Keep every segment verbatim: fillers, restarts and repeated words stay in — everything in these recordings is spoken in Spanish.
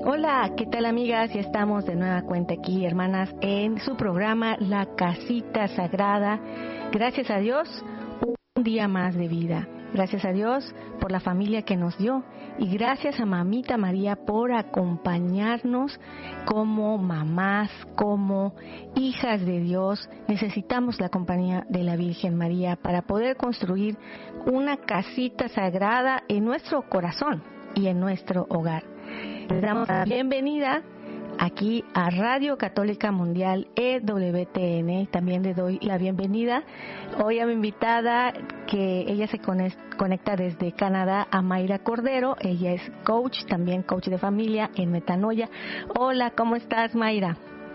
Hola, ¿qué tal amigas? Ya estamos de nueva cuenta aquí, hermanas, en su programa La Casita Sagrada. Gracias a Dios, un día más de vida. Gracias a Dios por la familia que nos dio y gracias a Mamita María por acompañarnos como mamás, como hijas de Dios. Necesitamos la compañía de la Virgen María para poder construir una casita sagrada en nuestro corazón y en nuestro hogar. Les damos la bienvenida aquí a Radio Católica Mundial E W T N. También le doy la bienvenida hoy a mi invitada, que ella se conecta desde Canadá, a Mayra Cordero. Ella es coach, también coach de familia en Metanoia. Hola, ¿cómo estás, Mayra?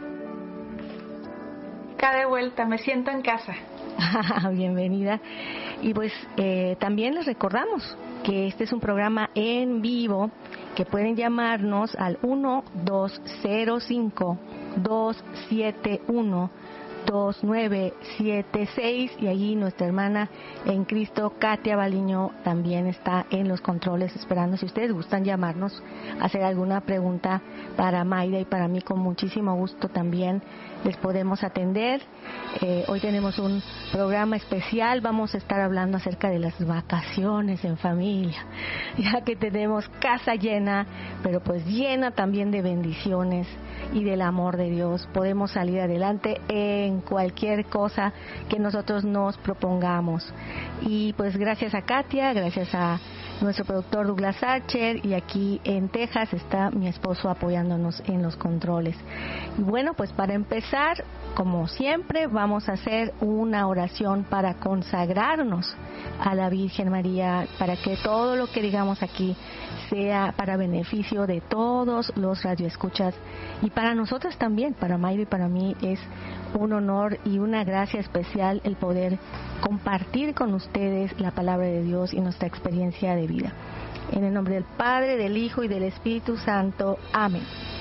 Acá de vuelta, me siento en casa. Bienvenida. Y pues eh, también les recordamos que este es un programa en vivo, que pueden llamarnos al uno dos cero cinco, dos siete uno, dos nueve siete seis, y allí nuestra hermana en Cristo, Katia Baliño, también está en los controles esperando. Si ustedes gustan llamarnos, hacer alguna pregunta para Mayra y para mí, con muchísimo gusto también les podemos atender. Eh, hoy tenemos un programa especial, vamos a estar hablando acerca de las vacaciones en familia, ya que tenemos casa llena, pero pues llena también de bendiciones y del amor de Dios. Podemos salir adelante en cualquier cosa que nosotros nos propongamos. Y pues gracias a Katia, gracias a nuestro productor Douglas Archer, y aquí en Texas está mi esposo apoyándonos en los controles. Y bueno, pues para empezar, como siempre, vamos a hacer una oración para consagrarnos a la Virgen María, para que todo lo que digamos aquí sea para beneficio de todos los radioescuchas y para nosotras también. Para Mayra y para mí es un honor y una gracia especial el poder compartir con ustedes la palabra de Dios y nuestra experiencia de vida. En el nombre del Padre, del Hijo y del Espíritu Santo. Amén.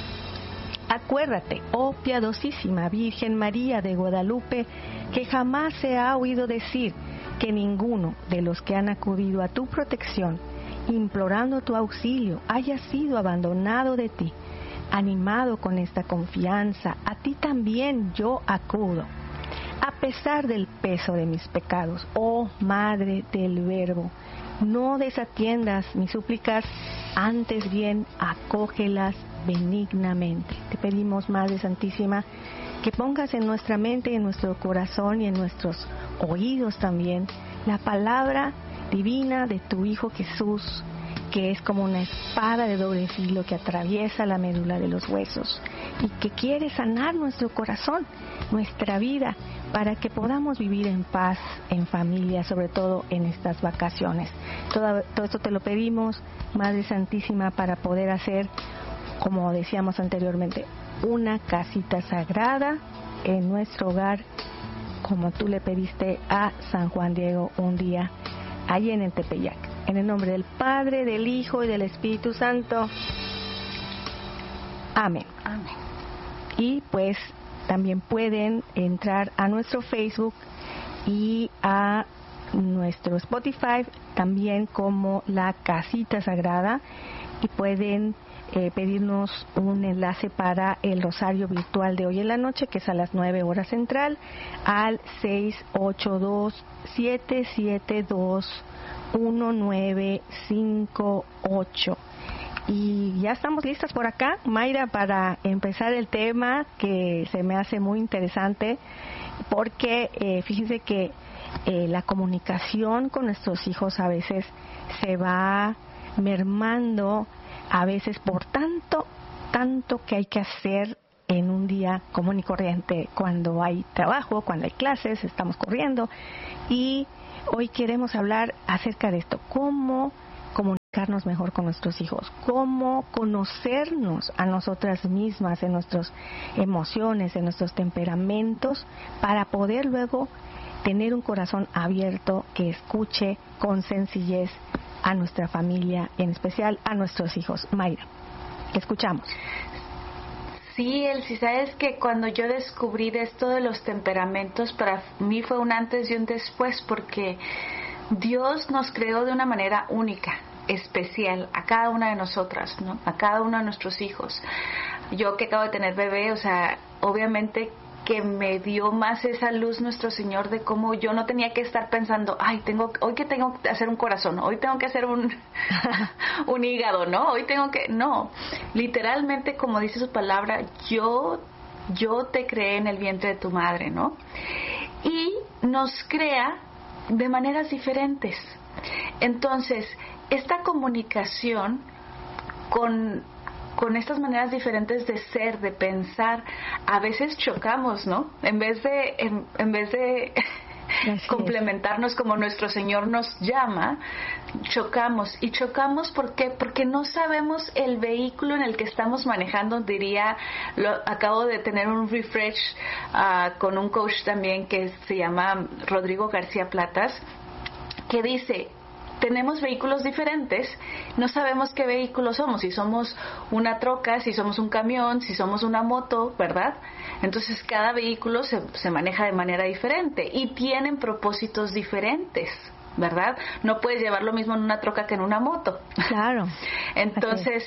Acuérdate, oh piadosísima Virgen María de Guadalupe, que jamás se ha oído decir que ninguno de los que han acudido a tu protección, implorando tu auxilio, haya sido abandonado de ti. Animado con esta confianza, a ti también yo acudo. A pesar del peso de mis pecados, oh Madre del Verbo, no desatiendas mis súplicas, antes bien acógelas benignamente. Te pedimos, Madre Santísima, que pongas en nuestra mente, en nuestro corazón y en nuestros oídos también la palabra divina de tu Hijo Jesús, que es como una espada de doble filo que atraviesa la médula de los huesos y que quiere sanar nuestro corazón, nuestra vida, para que podamos vivir en paz, en familia, sobre todo en estas vacaciones. Todo, todo esto te lo pedimos, Madre Santísima, para poder hacer, como decíamos anteriormente, una casita sagrada en nuestro hogar, como tú le pediste a San Juan Diego un día allí en el Tepeyac. En el nombre del Padre, del Hijo y del Espíritu Santo. Amén. Amén. Y pues también pueden entrar a nuestro Facebook y a nuestro Spotify, también como La Casita Sagrada, y pueden eh, pedirnos un enlace para el rosario virtual de hoy en la noche, que es a las nueve horas central, al seis ocho dos, siete siete dos, uno nueve cinco ocho. Y ya estamos listas por acá, Mayra, para empezar el tema, que se me hace muy interesante, porque eh, fíjense que eh, la comunicación con nuestros hijos a veces se va mermando, a veces por tanto, tanto que hay que hacer en un día común y corriente, cuando hay trabajo, cuando hay clases, estamos corriendo. Y hoy queremos hablar acerca de esto, cómo comunicarnos mejor con nuestros hijos, cómo conocernos a nosotras mismas, en nuestras emociones, en nuestros temperamentos, para poder luego tener un corazón abierto que escuche con sencillez a nuestra familia, en especial a nuestros hijos. Mayra, escuchamos. Sí, Elsie, sabes que cuando yo descubrí de esto de los temperamentos, para mí fue un antes y un después, porque Dios nos creó de una manera única. especial a cada una de nosotras, ¿no? A cada uno de nuestros hijos. Yo que acabo de tener bebé, o sea, obviamente que me dio más esa luz nuestro Señor de cómo yo no tenía que estar pensando, ay, tengo hoy que tengo que hacer un corazón, hoy tengo que hacer un un hígado, ¿no? Hoy tengo que, no, literalmente como dice su palabra, yo yo te creé en el vientre de tu madre, ¿no? Y nos crea de maneras diferentes. Entonces, esta comunicación con con estas maneras diferentes de ser, de pensar, a veces chocamos, ¿no? En vez de en, en vez de complementarnos como nuestro Señor nos llama, chocamos. ¿Y chocamos por qué? Porque no sabemos el vehículo en el que estamos manejando. Diría, lo, acabo de tener un refresh uh, con un coach también que se llama Rodrigo García Platas, que dice, tenemos vehículos diferentes, no sabemos qué vehículo somos, si somos una troca, si somos un camión, si somos una moto, ¿verdad? Entonces cada vehículo se, se maneja de manera diferente y tienen propósitos diferentes, ¿verdad? No puedes llevar lo mismo en una troca que en una moto. Claro. Entonces,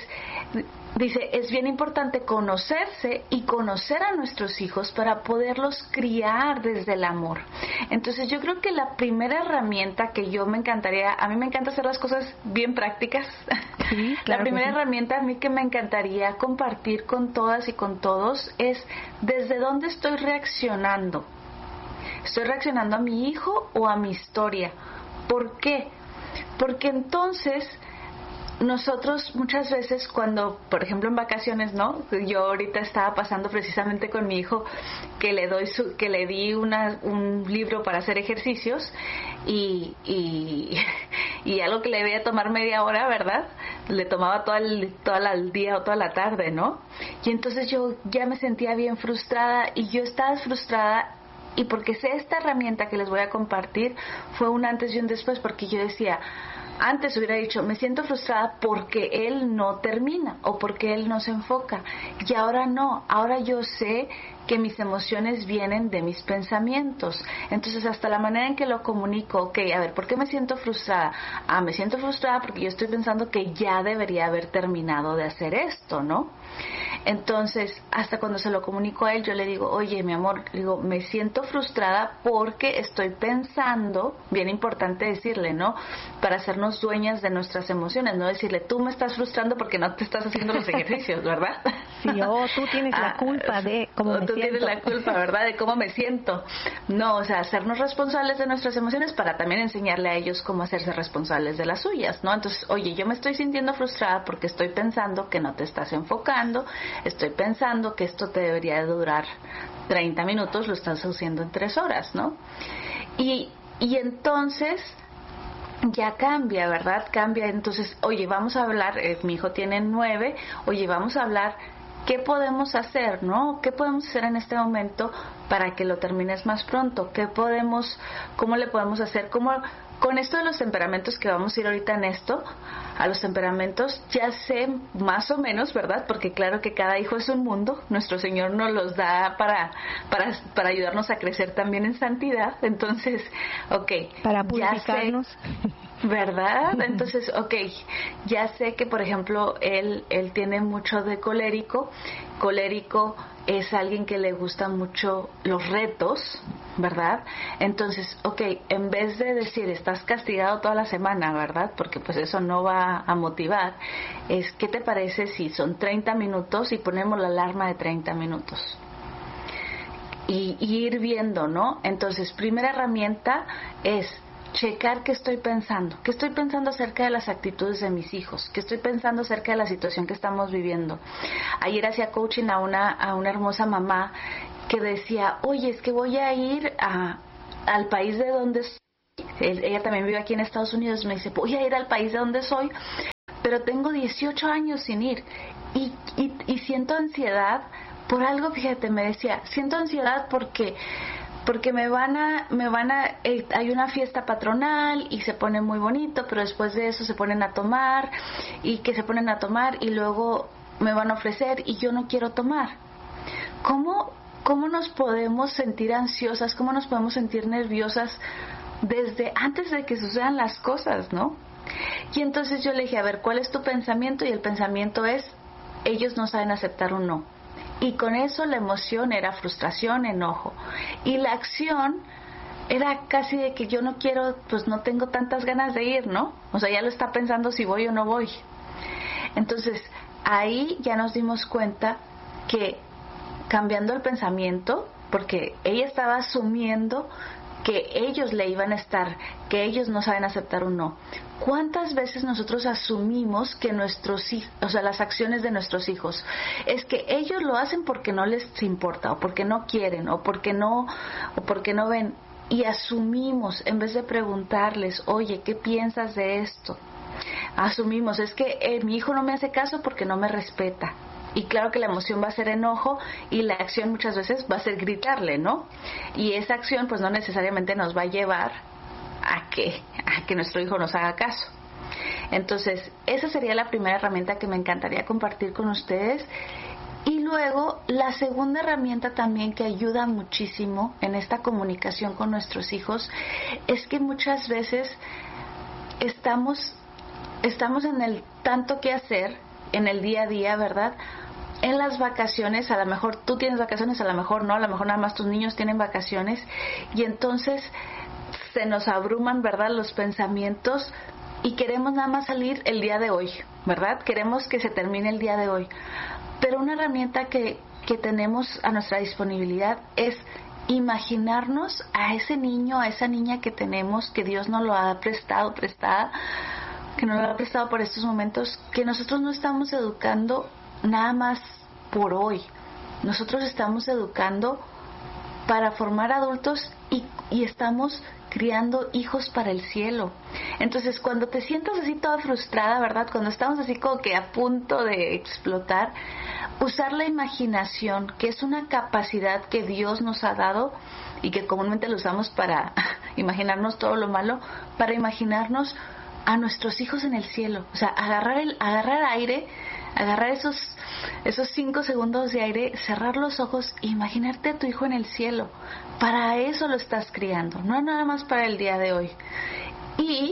dice, es bien importante conocerse y conocer a nuestros hijos para poderlos criar desde el amor. Entonces, yo creo que la primera herramienta que yo me encantaría, a mí me encanta hacer las cosas bien prácticas. Sí, claro, la primera sí. herramienta a mí que me encantaría compartir con todas y con todos es desde dónde estoy reaccionando. ¿Estoy reaccionando a mi hijo o a mi historia? ¿Por qué? Porque entonces nosotros muchas veces cuando, por ejemplo en vacaciones, ¿no? Yo ahorita estaba pasando precisamente con mi hijo que le doy su, que le di una, un libro para hacer ejercicios y, y, y algo que le debía tomar media hora, ¿verdad? Le tomaba todo el, todo el día o toda la tarde, ¿no? Y entonces yo ya me sentía bien frustrada y yo estaba frustrada. Y porque sé esta herramienta que les voy a compartir, fue un antes y un después, porque yo decía, antes hubiera dicho, me siento frustrada porque él no termina o porque él no se enfoca. Y ahora no, ahora yo sé que mis emociones vienen de mis pensamientos. Entonces, hasta la manera en que lo comunico, ok, a ver, ¿por qué me siento frustrada? Ah, me siento frustrada porque yo estoy pensando que ya debería haber terminado de hacer esto, ¿no? Entonces, hasta cuando se lo comunico a él, yo le digo, oye, mi amor, digo, me siento frustrada porque estoy pensando, bien importante decirle, ¿no? Para hacernos dueñas de nuestras emociones, no decirle, tú me estás frustrando porque no te estás haciendo los ejercicios, ¿verdad? Sí, o tú tienes la culpa de cómo me siento. Tú tienes la culpa, ¿verdad? De cómo me siento. No, o sea, hacernos responsables de nuestras emociones para también enseñarle a ellos cómo hacerse responsables de las suyas, ¿no? Entonces, oye, yo me estoy sintiendo frustrada porque estoy pensando que no te estás enfocando, estoy pensando que esto te debería de durar treinta minutos, lo estás haciendo en tres horas, ¿no? Y, y entonces ya cambia, ¿verdad? Cambia. Entonces, oye, vamos a hablar, eh, mi hijo tiene nueve, oye, vamos a hablar, ¿qué podemos hacer, no? ¿Qué podemos hacer en este momento para que lo termines más pronto? ¿Qué podemos, cómo le podemos hacer? ¿Cómo, con esto de los temperamentos que vamos a ir ahorita en esto, a los temperamentos, ya sé más o menos, ¿verdad? Porque claro que cada hijo es un mundo, nuestro Señor nos los da para, para, para ayudarnos a crecer también en santidad, entonces, ok, para purificarnos. Ya sé, ¿verdad? Entonces, ok, ya sé que, por ejemplo, él, él tiene mucho de colérico. Colérico es alguien que le gustan mucho los retos, ¿verdad? Entonces, ok, en vez de decir, estás castigado toda la semana, ¿verdad? Porque pues eso no va a motivar. Es, ¿qué te parece si son treinta minutos y ponemos la alarma de treinta minutos? Y, y ir viendo, ¿no? Entonces, primera herramienta es checar qué estoy pensando, qué estoy pensando acerca de las actitudes de mis hijos, qué estoy pensando acerca de la situación que estamos viviendo. Ayer hacía coaching a una, a una hermosa mamá que decía, oye, es que voy a ir a, al país de donde soy. Ella también vive aquí en Estados Unidos, me dice, voy a ir al país de donde soy, pero tengo dieciocho años sin ir y, y, y siento ansiedad por algo. Fíjate, me decía, siento ansiedad porque porque me van a, me van a, eh, hay una fiesta patronal y se pone muy bonito, pero después de eso se ponen a tomar y que se ponen a tomar y luego me van a ofrecer y yo no quiero tomar. ¿Cómo, cómo nos podemos sentir ansiosas? ¿Cómo nos podemos sentir nerviosas desde antes de que sucedan las cosas, no? Y entonces yo le dije, a ver, ¿cuál es tu pensamiento? Y el pensamiento es, ellos no saben aceptar un no. Y con eso la emoción era frustración, enojo. Y la acción era casi de que yo no quiero, pues no tengo tantas ganas de ir, ¿no? O sea, ya lo está pensando si voy o no voy. Entonces, ahí ya nos dimos cuenta que cambiando el pensamiento, porque ella estaba asumiendo que ellos le iban a estar, que ellos no saben aceptar un no. ¿Cuántas veces nosotros asumimos que nuestros hijos, o sea, las acciones de nuestros hijos, es que ellos lo hacen porque no les importa, o porque no quieren, o porque no, o porque no ven, y asumimos en vez de preguntarles, oye, ¿qué piensas de esto? Asumimos, es que eh, mi hijo no me hace caso porque no me respeta. Y claro que la emoción va a ser enojo y la acción muchas veces va a ser gritarle, ¿no? Y esa acción pues no necesariamente nos va a llevar a que, a que nuestro hijo nos haga caso. Entonces, esa sería la primera herramienta que me encantaría compartir con ustedes. Y luego, la segunda herramienta también que ayuda muchísimo en esta comunicación con nuestros hijos es que muchas veces estamos, estamos en el tanto que hacer en el día a día, ¿verdad? En las vacaciones, a lo mejor tú tienes vacaciones, a lo mejor no, a lo mejor nada más tus niños tienen vacaciones, y entonces se nos abruman, ¿verdad?, los pensamientos y queremos nada más salir el día de hoy, ¿verdad? Queremos que se termine el día de hoy. Pero una herramienta que, que tenemos a nuestra disponibilidad es imaginarnos a ese niño, a esa niña que tenemos, que Dios nos lo ha prestado, prestada, que nos lo ha prestado por estos momentos, que nosotros no estamos educando nada más por hoy. Nosotros estamos educando para formar adultos y, y estamos criando hijos para el cielo. Entonces, cuando te sientas así toda frustrada, ¿verdad? Cuando estamos así como que a punto de explotar, usar la imaginación, que es una capacidad que Dios nos ha dado y que comúnmente lo usamos para imaginarnos todo lo malo, para imaginarnos a nuestros hijos en el cielo. O sea, agarrar el, agarrar aire, agarrar esos, esos cinco segundos de aire, cerrar los ojos e imaginarte a tu hijo en el cielo. Para eso lo estás criando, no nada más para el día de hoy. Y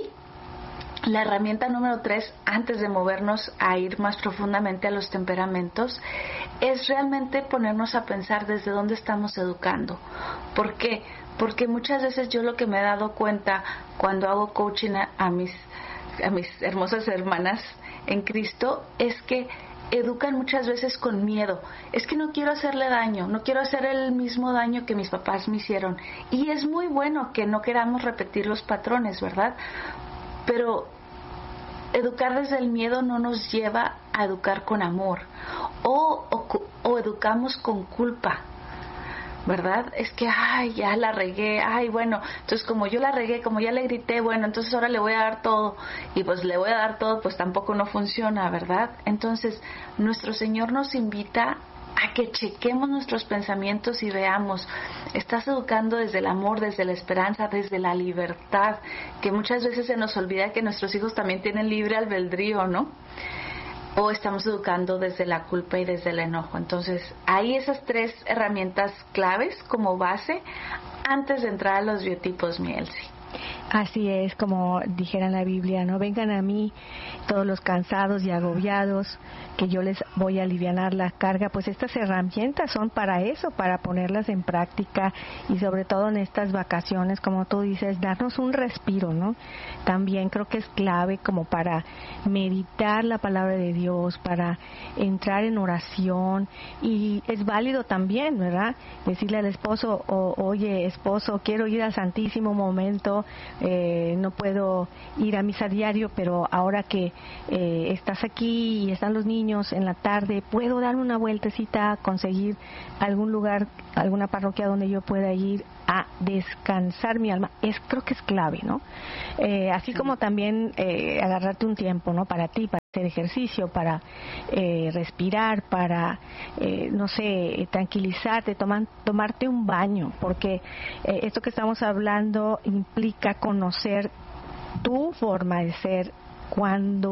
la herramienta número tres, antes de movernos a ir más profundamente a los temperamentos, es realmente ponernos a pensar desde dónde estamos educando. ¿Por qué? Porque muchas veces yo lo que me he dado cuenta cuando hago coaching a, a mis a mis hermosas hermanas en Cristo es que educan muchas veces con miedo. Es que no quiero hacerle daño, no quiero hacer el mismo daño que mis papás me hicieron. Y es muy bueno que no queramos repetir los patrones, ¿verdad? Pero educar desde el miedo no nos lleva a educar con amor. O, o, o educamos con culpa, ¿verdad? Es que, ay, ya la regué, ay, bueno, entonces como yo la regué, como ya le grité, bueno, entonces ahora le voy a dar todo, y pues le voy a dar todo, pues tampoco no funciona, ¿verdad? Entonces, nuestro Señor nos invita a que chequemos nuestros pensamientos y veamos, estás educando desde el amor, desde la esperanza, desde la libertad, que muchas veces se nos olvida que nuestros hijos también tienen libre albedrío, ¿no? O estamos educando desde la culpa y desde el enojo. Entonces, hay esas tres herramientas claves como base antes de entrar a los biotipos, mi Elsie. Así es, como dijera en la Biblia, no vengan a mí todos los cansados y agobiados, que yo les voy a alivianar la carga. Pues estas herramientas son para eso, para ponerlas en práctica y sobre todo en estas vacaciones, como tú dices, darnos un respiro, ¿no? También creo que es clave como para meditar la palabra de Dios, para entrar en oración, y es válido también, ¿verdad? Decirle al esposo, o, oye esposo, quiero ir al Santísimo un momento, eh, no puedo ir a misa diario, pero ahora que eh, estás aquí y están los niños en la tarde, puedo darme una vueltecita a conseguir algún lugar, alguna parroquia donde yo pueda ir a descansar mi alma. Es, creo que es clave, ¿no? Eh, así sí. Como también eh, agarrarte un tiempo, ¿no? Para ti, para hacer ejercicio, para eh, respirar, para, eh, no sé, tranquilizarte, toman, tomarte un baño, porque eh, esto que estamos hablando implica conocer tu forma de ser cuando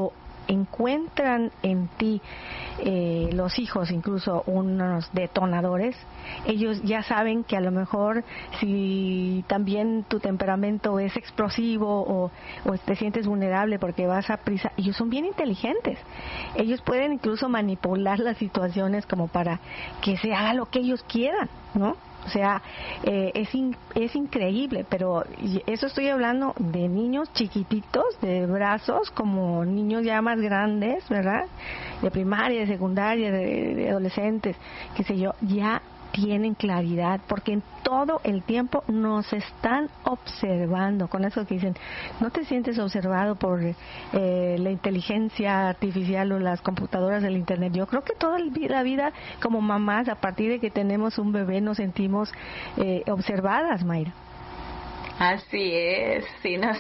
encuentran en ti eh, los hijos incluso unos detonadores, ellos ya saben que a lo mejor si también tu temperamento es explosivo o, o te sientes vulnerable porque vas a prisa, ellos son bien inteligentes, ellos pueden incluso manipular las situaciones como para que se haga lo que ellos quieran, ¿no? O sea, eh, es in, es increíble, pero eso estoy hablando de niños chiquititos, de brazos, como niños ya más grandes, ¿verdad? De primaria, de secundaria, de, de adolescentes, qué sé yo, ya tienen claridad, porque en todo el tiempo nos están observando. Con eso que dicen, no te sientes observado por eh, la inteligencia artificial o las computadoras del internet. Yo creo que toda la vida como mamás, a partir de que tenemos un bebé, nos sentimos eh, observadas, Mayra. Así es, sí nos,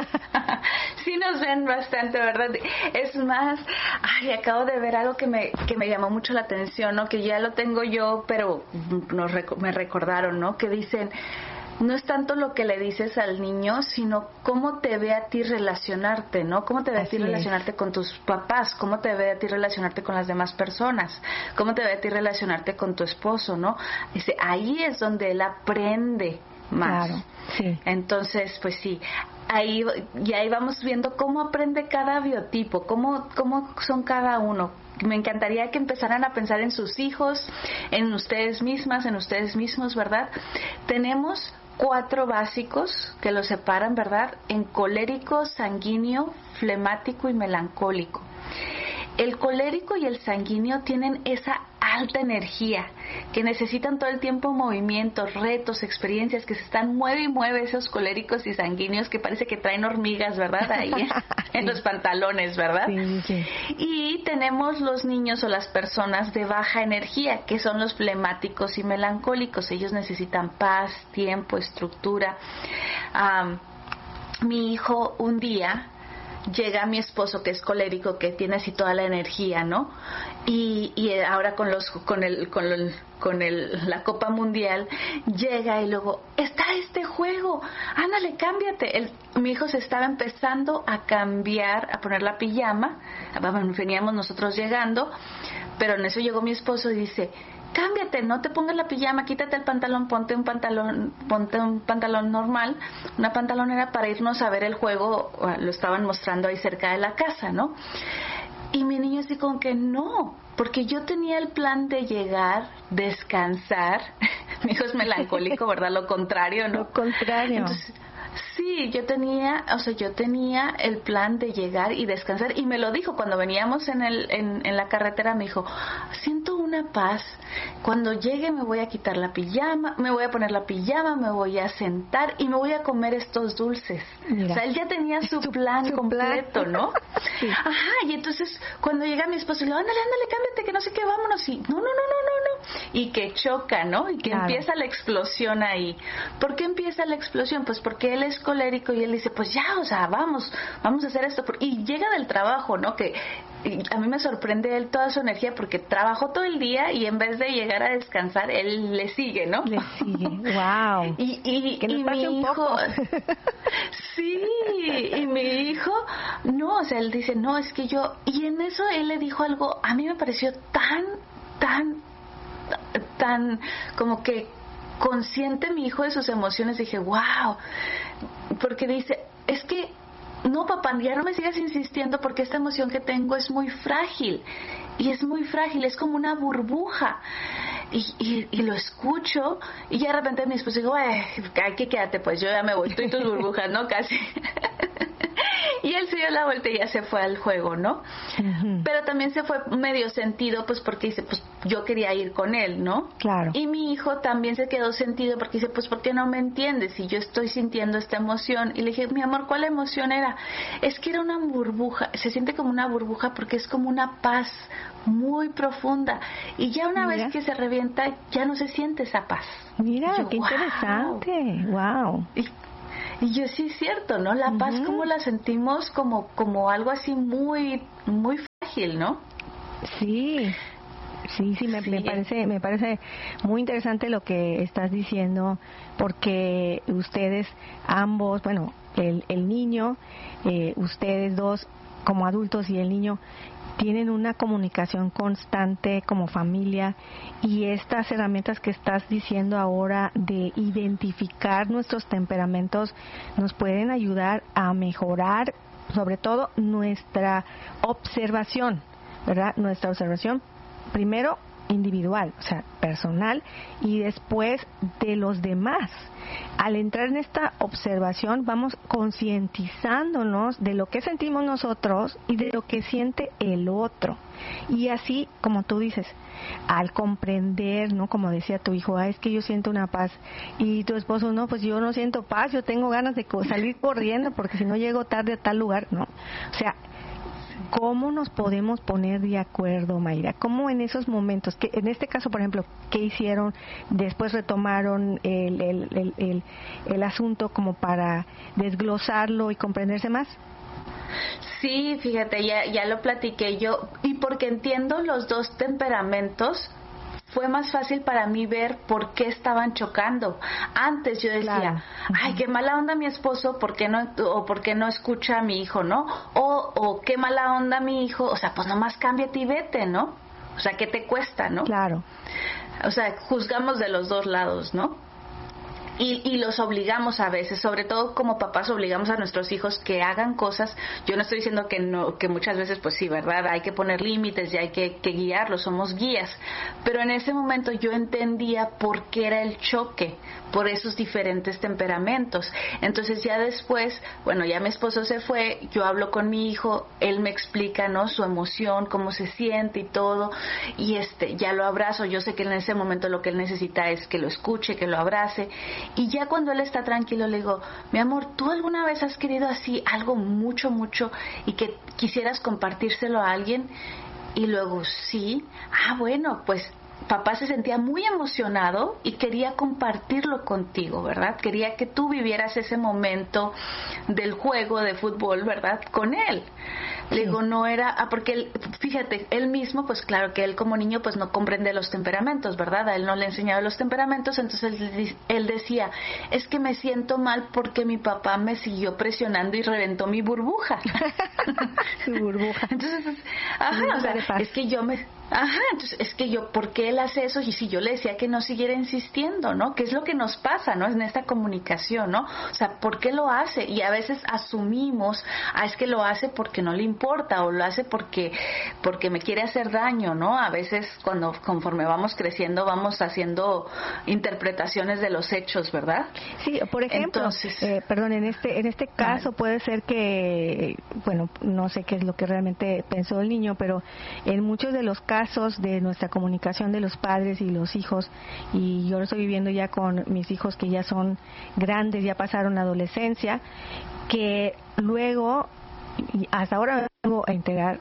sí nos ven bastante, ¿verdad? Es más, ay, acabo de ver algo que me que me llamó mucho la atención, ¿no? Que ya lo tengo yo, pero nos, me recordaron, ¿no? Que dicen, no es tanto lo que le dices al niño, sino cómo te ve a ti relacionarte, ¿no? Cómo te ve a ti relacionarte con tus papás, cómo te ve a ti relacionarte con las demás personas, cómo te ve a ti relacionarte con tu esposo, ¿no? Dice, ahí es donde él aprende más. Claro, sí. Entonces, pues sí, ahí y ahí vamos viendo cómo aprende cada biotipo, cómo cómo son cada uno. Me encantaría que empezaran a pensar en sus hijos, en ustedes mismas, en ustedes mismos, ¿verdad? Tenemos cuatro básicos que los separan, ¿verdad? En colérico, sanguíneo, flemático y melancólico. El colérico y el sanguíneo tienen esa alta energía, que necesitan todo el tiempo movimientos, retos, experiencias, que se están mueve y mueve esos coléricos y sanguíneos que parece que traen hormigas, ¿verdad? Ahí en, sí. en los pantalones, ¿verdad? Sí, sí. Y tenemos los niños o las personas de baja energía, que son los flemáticos y melancólicos. Ellos necesitan paz, tiempo, estructura. Um, mi hijo un día llega mi esposo, que es colérico, que tiene así toda la energía, ¿no? Y, y ahora con los con el con el, con el la Copa Mundial llega y luego está este juego, ándale, cámbiate. El, mi hijo se estaba empezando a cambiar, a poner la pijama. Veníamos nosotros llegando, pero en eso llegó mi esposo y dice, cámbiate, no te pongas la pijama, quítate el pantalón, ponte un pantalón, ponte un pantalón normal, una pantalonera para irnos a ver el juego. Lo estaban mostrando ahí cerca de la casa, ¿no? Y mi niño así como que no, porque yo tenía el plan de llegar, descansar. Mi hijo es melancólico, ¿verdad? Lo contrario, ¿no? Lo contrario. Entonces, sí, yo tenía, o sea, yo tenía el plan de llegar y descansar, y me lo dijo cuando veníamos en el en, en la carretera. Me dijo, siento una paz, cuando llegue me voy a quitar la pijama, me voy a poner la pijama, me voy a sentar y me voy a comer estos dulces. Mira. O sea, él ya tenía su, su plan su completo, plan. ¿no? Sí. Ajá, y entonces cuando llega mi esposo, le digo, ándale, ándale, cámbiate, que no sé qué, vámonos, y no, no, no, no, no, no, y que choca, ¿no? Y que claro. empieza la explosión ahí. ¿Por qué empieza la explosión? Pues porque él es colérico y él dice, pues ya, o sea, vamos, vamos a hacer esto. Y llega del trabajo, ¿no? Que a mí me sorprende él toda su energía, porque trabajó todo el día y en vez de llegar a descansar, él le sigue, ¿no? Le sigue, wow. Y, y, que nos y pase mi un hijo, poco. Sí, y mi hijo, no, o sea, él dice, no, es que yo, y en eso él le dijo algo, a mí me pareció tan, tan, tan, como que consciente mi hijo de sus emociones. Dije, wow, porque dice, es que no, papá, ya no me sigas insistiendo, porque esta emoción que tengo es muy frágil, y es muy frágil, es como una burbuja. Y, y, y lo escucho, y ya de repente mi esposo digo, ay, aquí quédate, pues yo ya me voy, tú y tus burbujas, ¿no? Casi. Y él se dio la vuelta y ya se fue al juego, ¿no? Uh-huh. Pero también se fue medio sentido, pues porque dice, pues yo quería ir con él, ¿no? Claro. Y mi hijo también se quedó sentido, porque dice, pues ¿por qué no me entiendes si yo estoy sintiendo esta emoción? Y le dije, mi amor, ¿cuál emoción era? Es que era una burbuja, se siente como una burbuja porque es como una paz muy profunda, y ya una Mira. vez que se revienta ya no se siente esa paz. Mira, yo, qué wow. interesante, wow. Y, Y yo sí es cierto, ¿no? La uh-huh. paz, como la sentimos como como algo así muy muy frágil, ¿no? Sí. Sí, sí, me, sí. me parece me parece muy interesante lo que estás diciendo, porque ustedes ambos, bueno, el el niño, eh, ustedes dos como adultos y el niño tienen una comunicación constante como familia, y estas herramientas que estás diciendo ahora de identificar nuestros temperamentos nos pueden ayudar a mejorar sobre todo nuestra observación, ¿verdad? Nuestra observación primero individual, o sea, personal, y después de los demás. Al entrar en esta observación vamos concientizándonos de lo que sentimos nosotros y de lo que siente el otro. Y así, como tú dices, al comprender, ¿no? Como decía tu hijo, ah, es que yo siento una paz, y tu esposo, no, pues yo no siento paz, yo tengo ganas de salir corriendo porque si no llego tarde a tal lugar, ¿no? O sea, ¿cómo nos podemos poner de acuerdo, Mayra? ¿Cómo en esos momentos, que en este caso, por ejemplo, qué hicieron? Después retomaron el, el, el, el, el asunto como para desglosarlo y comprenderse más. Sí, fíjate, ya, ya lo platiqué yo, y porque entiendo los dos temperamentos, fue más fácil para mí ver por qué estaban chocando. Antes yo decía, claro, ay, qué mala onda mi esposo, ¿por qué no, o por qué no escucha a mi hijo, no? O, o qué mala onda mi hijo, o sea, pues nomás cámbiate y vete, ¿no? O sea, ¿qué te cuesta, no? Claro. O sea, juzgamos de los dos lados, ¿no? Y, y los obligamos a veces, sobre todo como papás obligamos a nuestros hijos que hagan cosas. Yo no estoy diciendo que no, que muchas veces pues sí, ¿verdad? Hay que poner límites y hay que, que guiarlos, somos guías. Pero en ese momento yo entendía por qué era el choque, por esos diferentes temperamentos. Entonces ya después, bueno, ya mi esposo se fue, yo hablo con mi hijo, él me explica, ¿no? Su emoción, cómo se siente y todo, y este, ya lo abrazo. Yo sé que en ese momento lo que él necesita es que lo escuche, que lo abrace. Y ya cuando él está tranquilo le digo, mi amor, ¿tú alguna vez has querido así algo mucho, mucho y que quisieras compartírselo a alguien? Y luego, sí, ah, bueno, pues papá se sentía muy emocionado y quería compartirlo contigo, ¿verdad? Quería que tú vivieras ese momento del juego de fútbol, ¿verdad? Con él. Le digo, no era, ah, porque él, fíjate, él mismo, pues claro que él como niño pues no comprende los temperamentos, ¿verdad? A él no le enseñaba los temperamentos, entonces él, él decía, es que me siento mal porque mi papá me siguió presionando y reventó mi burbuja. Su burbuja. Entonces, ajá, o sea, es que yo me... Ajá, entonces es que yo, ¿por qué él hace eso? Y si yo le decía que no siguiera insistiendo, ¿no? ¿Qué es lo que nos pasa, ¿no? En esta comunicación, ¿no? O sea, ¿por qué lo hace? Y a veces asumimos, ah, es que lo hace porque no le importa, o lo hace porque porque me quiere hacer daño, ¿no? A veces cuando conforme vamos creciendo vamos haciendo interpretaciones de los hechos, ¿verdad? Sí, por ejemplo, Entonces, eh, perdón, en este en este caso ah, puede ser que, bueno, no sé qué es lo que realmente pensó el niño, pero en muchos de los casos casos de nuestra comunicación de los padres y los hijos, y yo lo estoy viviendo ya con mis hijos que ya son grandes, ya pasaron la adolescencia, que luego, y hasta ahora me vengo a enterar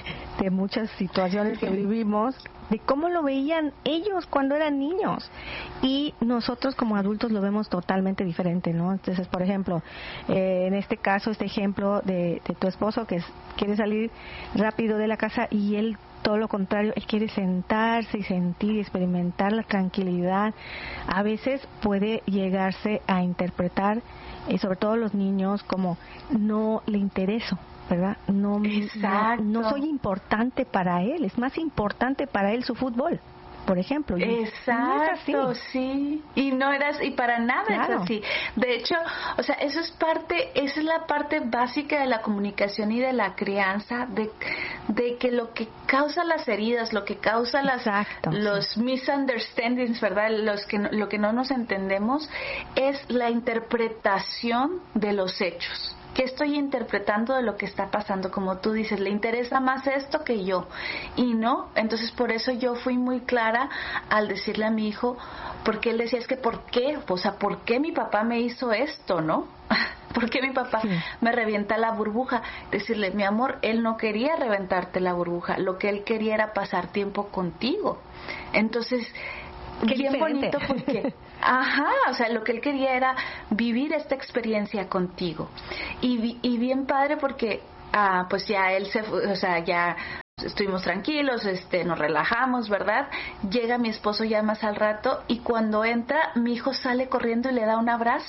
de muchas situaciones que vivimos, de cómo lo veían ellos cuando eran niños, y nosotros como adultos lo vemos totalmente diferente, ¿no? Entonces, por ejemplo, eh, en este caso, este ejemplo de, de tu esposo que es, quiere salir rápido de la casa, y él todo lo contrario, él quiere sentarse y sentir y experimentar la tranquilidad. A veces puede llegarse a interpretar, y sobre todo los niños, como no le intereso, ¿verdad? No, no, no soy importante para él, es más importante para él su fútbol, por ejemplo. Exacto, no es sí. Y no eras, y para nada claro. Es así. De hecho, o sea, eso es parte, esa es la parte básica de la comunicación y de la crianza, de, de que lo que causa las heridas, lo que causa las, Exacto, los sí. misunderstandings, ¿verdad? Los que, lo que no nos entendemos es la interpretación de los hechos. ¿Qué estoy interpretando de lo que está pasando? Como tú dices, le interesa más esto que yo. Y no, entonces por eso yo fui muy clara al decirle a mi hijo, porque él decía, es que ¿por qué? O sea, ¿por qué mi papá me hizo esto, no? ¿Por qué mi papá sí. me revienta la burbuja? Decirle, mi amor, él no quería reventarte la burbuja, lo que él quería era pasar tiempo contigo. Entonces, Qué bien diferente. bonito porque... Ajá, o sea, lo que él quería era vivir esta experiencia contigo. Y, y bien padre porque, ah, pues ya él se, o sea, ya estuvimos tranquilos, este, nos relajamos, ¿verdad? Llega mi esposo ya más al rato y cuando entra, mi hijo sale corriendo y le da un abrazo.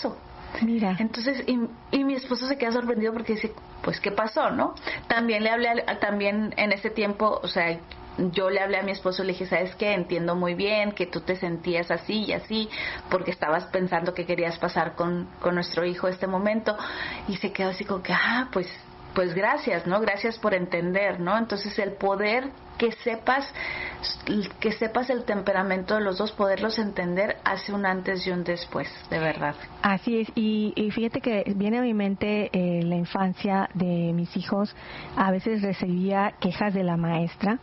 Mira. Entonces, y, y mi esposo se queda sorprendido porque dice, pues, ¿qué pasó, no? También le hablé, a, también en ese tiempo, o sea, yo le hablé a mi esposo y le dije, ¿sabes qué? Entiendo muy bien que tú te sentías así y así, porque estabas pensando que querías pasar con, con nuestro hijo este momento. Y se quedó así como que, ah, pues, pues gracias, ¿no? Gracias por entender, ¿no? Entonces el poder que sepas, que sepas el temperamento de los dos, poderlos entender, hace un antes y un después, de verdad. Así es, y, y fíjate que viene a mi mente eh, la infancia de mis hijos. A veces recibía quejas de la maestra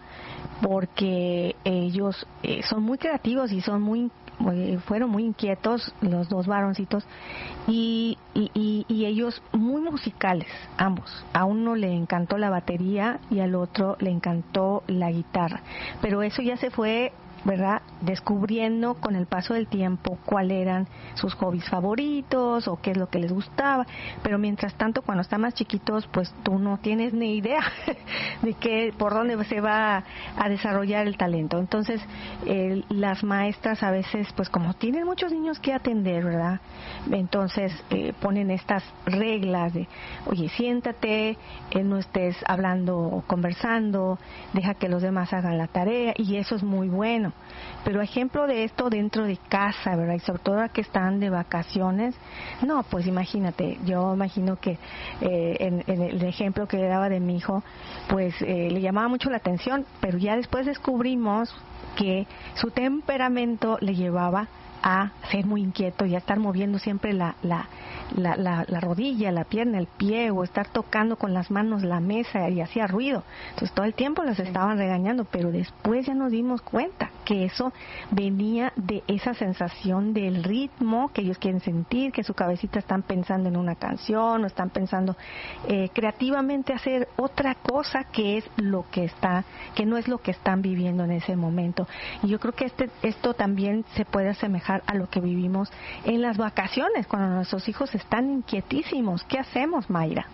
porque ellos eh, son muy creativos y son muy fueron muy inquietos, los dos varoncitos, y, y, y, y ellos muy musicales, ambos. A uno le encantó la batería y al otro le encantó la guitarra, pero eso ya se fue, ¿verdad?, descubriendo con el paso del tiempo cuáles eran sus hobbies favoritos o qué es lo que les gustaba. Pero mientras tanto, cuando están más chiquitos, pues tú no tienes ni idea de qué, por dónde se va a desarrollar el talento. Entonces, eh, las maestras a veces, pues como tienen muchos niños que atender, ¿verdad?, entonces eh, ponen estas reglas de, oye, siéntate, eh, no estés hablando o conversando, deja que los demás hagan la tarea, y eso es muy bueno. Pero ejemplo de esto dentro de casa, ¿verdad? Y sobre todo ahora que están de vacaciones, no, pues imagínate, yo imagino que eh, en, en el ejemplo que le daba de mi hijo, pues eh, le llamaba mucho la atención, pero ya después descubrimos que su temperamento le llevaba a ser muy inquieto y a estar moviendo siempre la, la, la, la, la rodilla, la pierna, el pie, o estar tocando con las manos la mesa, y hacía ruido. Entonces todo el tiempo las estaban regañando, pero después ya nos dimos cuenta que eso venía de esa sensación del ritmo que ellos quieren sentir, que su cabecita están pensando en una canción o están pensando eh, creativamente hacer otra cosa que es lo que está, que no es lo que están viviendo en ese momento. Y yo creo que este esto también se puede asemejar a lo que vivimos en las vacaciones, cuando nuestros hijos están inquietísimos. ¿Qué hacemos, Mayra?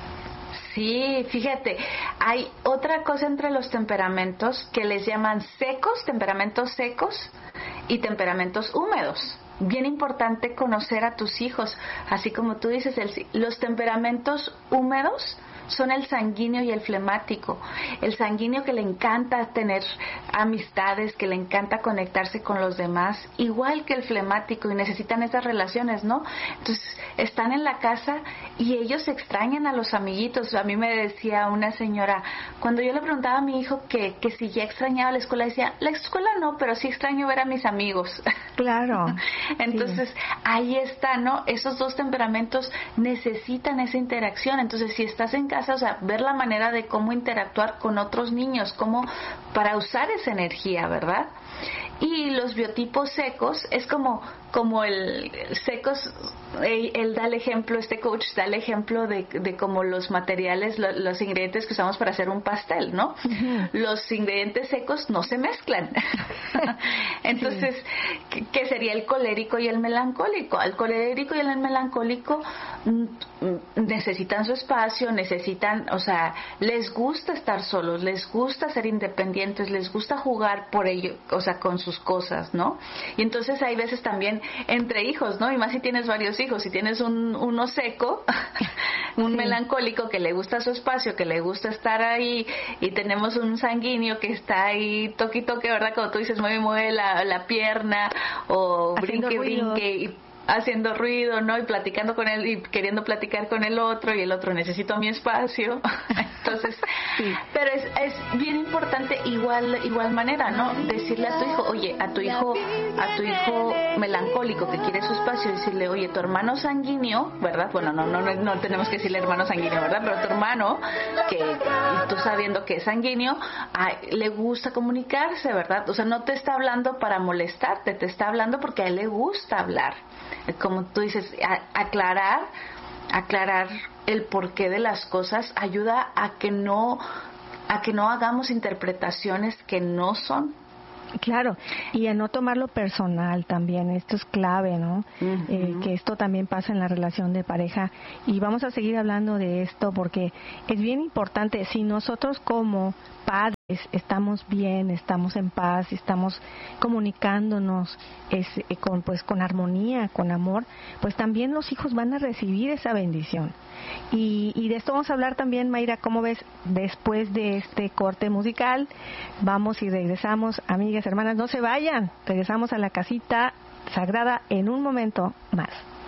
Sí, fíjate, hay otra cosa entre los temperamentos que les llaman secos, temperamentos secos y temperamentos húmedos. Bien importante conocer a tus hijos, así como tú dices, el, los temperamentos húmedos son el sanguíneo y el flemático. El sanguíneo, que le encanta tener amistades, que le encanta conectarse con los demás, igual que el flemático, y necesitan esas relaciones, ¿no? Entonces, están en la casa y ellos extrañan a los amiguitos. A mí me decía una señora, cuando yo le preguntaba a mi hijo que, que si ya extrañaba la escuela, decía, la escuela no, pero sí extraño ver a mis amigos. Claro. Entonces, sí, ahí está, ¿no? Esos dos temperamentos necesitan esa interacción. Entonces, si estás en casa, o sea, ver la manera de cómo interactuar con otros niños, cómo para usar esa energía, ¿verdad? Y los biotipos secos es como como el secos, él, él da el ejemplo, este coach da el ejemplo de, de como los materiales, lo, los ingredientes que usamos para hacer un pastel, ¿no? Uh-huh. Los ingredientes secos no se mezclan. Entonces, sí. ¿qué sería el colérico y el melancólico? Al colérico y el melancólico mm, necesitan su espacio, necesitan, o sea, les gusta estar solos, les gusta ser independientes, les gusta jugar por ello, o sea, con sus cosas, ¿no? Y entonces hay veces también entre hijos, ¿no? Y más si tienes varios hijos, si tienes un uno seco, un sí. melancólico que le gusta su espacio, que le gusta estar ahí, y tenemos un sanguíneo que está ahí toque toque, ¿verdad? Como tú dices, mueve mueve la, la pierna, o haciendo brinque ruido. brinque y haciendo ruido, ¿no? Y platicando con él y queriendo platicar con el otro, y el otro, necesito mi espacio. Entonces, sí. Pero es, es bien importante igual igual manera, ¿no? Decirle a tu hijo, oye, a tu hijo a tu hijo melancólico que quiere su espacio, decirle, oye, tu hermano sanguíneo, ¿verdad? Bueno, no no no, no tenemos que decirle hermano sanguíneo, ¿verdad? Pero tu hermano, que tú sabiendo que es sanguíneo, a, le gusta comunicarse, ¿verdad? O sea, no te está hablando para molestarte, te está hablando porque a él le gusta hablar. Como tú dices, a, aclarar, aclarar el porqué de las cosas ayuda a que no, a que no hagamos interpretaciones que no son. Claro, y a no tomarlo personal también, esto es clave, ¿no? Uh-huh. Eh, que esto también pasa en la relación de pareja, y vamos a seguir hablando de esto porque es bien importante. Si nosotros como padres estamos bien, estamos en paz, estamos comunicándonos es, eh, con, pues, con armonía, con amor, pues también los hijos van a recibir esa bendición. Y, y de esto vamos a hablar también, Mayra, ¿cómo ves? Después de este corte musical, vamos y regresamos. Amigas, hermanas, no se vayan, regresamos a la casita sagrada en un momento más.